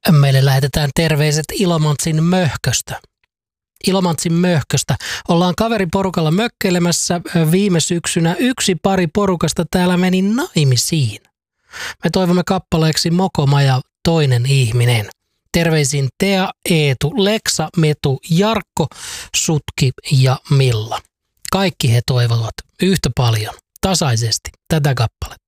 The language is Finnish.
Meille lähetetään terveiset Ilomantsin Möhköstä. Ilomantsin Möhköstä. Ollaan kaveriporukalla mökkeilemässä viime syksynä. Yksi pari porukasta täällä meni naimisiin. Me toivomme kappaleeksi Mokoma ja toinen ihminen. Terveisin Tea, Eetu, Leksa, Metu, Jarkko, Sutki ja Milla. Kaikki he toivovat yhtä paljon, tasaisesti, tätä kappaletta.